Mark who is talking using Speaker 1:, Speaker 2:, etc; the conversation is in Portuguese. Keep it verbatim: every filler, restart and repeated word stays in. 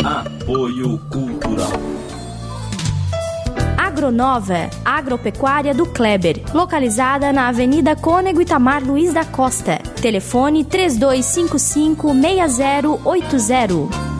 Speaker 1: Apoio Cultural.
Speaker 2: Agronova, agropecuária do Kleber, localizada na Avenida Cônego Itamar Luiz da Costa. Telefone três dois cinco cinco, seis zero oito zero.